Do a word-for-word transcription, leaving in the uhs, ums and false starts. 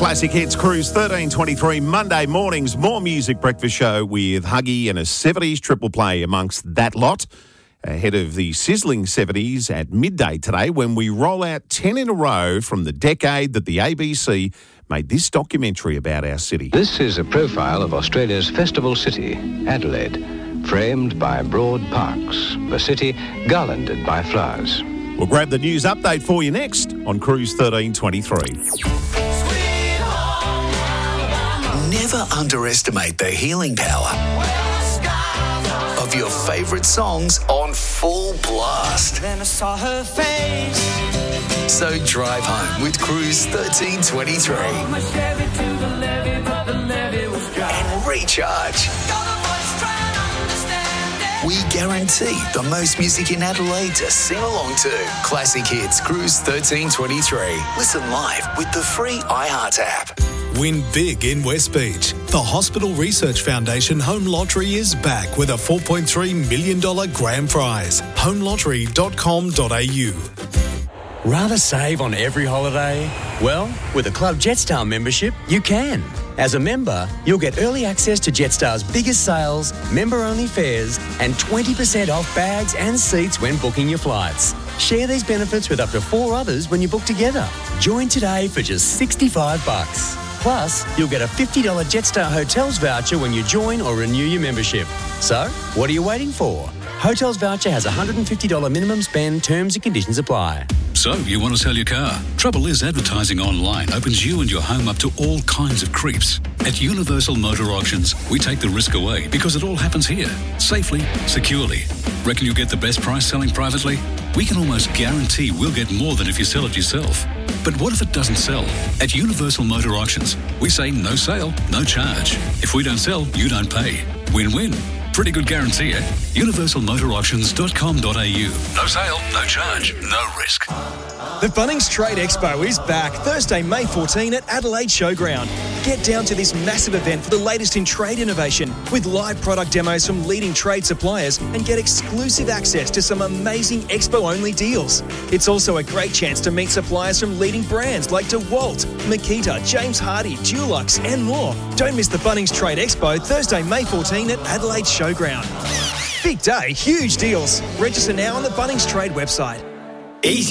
Classic Hits Cruise thirteen twenty-three, Monday mornings, more music breakfast show with Huggy and a seventies triple play amongst that lot. Ahead of the sizzling seventies at midday today when we roll out ten in a row from the decade that the A B C made this documentary about our city. This is a profile of Australia's festival city, Adelaide, framed by broad parks, the city garlanded by flowers. We'll grab the news update for you next on Cruise thirteen twenty-three. Never underestimate the healing power of your favourite songs on full blast. Then I saw her face. So drive home with Cruise thirteen twenty-three and recharge. We guarantee the most music in Adelaide to sing along to. Classic Hits Cruise thirteen twenty-three. Listen live with the free iHeart app. Win big in West Beach. The Hospital Research Foundation Home Lottery is back with a four point three million dollars grand prize. home lottery dot com dot a u. Rather save on every holiday? Well, with a Club Jetstar membership, you can. As a member, you'll get early access to Jetstar's biggest sales, member-only fares, and twenty percent off bags and seats when booking your flights. Share these benefits with up to four others when you book together. Join today for just sixty-five bucks. Plus, you'll get a fifty dollars Jetstar Hotels voucher when you join or renew your membership. So, what are you waiting for? Hotels voucher has a one hundred fifty dollars minimum spend. Terms and conditions apply. So, you want to sell your car? Trouble is, advertising online opens you and your home up to all kinds of creeps. At Universal Motor Auctions, we take the risk away because it all happens here, safely, securely. Reckon you'll get the best price selling privately? We can almost guarantee we'll get more than if you sell it yourself. But what if it doesn't sell? At Universal Motor Auctions, we say no sale, no charge. If we don't sell, you don't pay. Win-win. Pretty good guarantee, eh? universal motor auctions dot com dot a u. No sale, no charge, no risk. The Bunnings Trade Expo is back Thursday, May fourteenth at Adelaide Showground. Get down to this massive event for the latest in trade innovation with live product demos from leading trade suppliers and get exclusive access to some amazing expo-only deals. It's also a great chance to meet suppliers from leading brands like DeWalt, Makita, James Hardie, Dulux and more. Don't miss the Bunnings Trade Expo Thursday, May fourteenth at Adelaide Showground. Big day, huge deals. Register now on the Bunnings Trade website. Easy.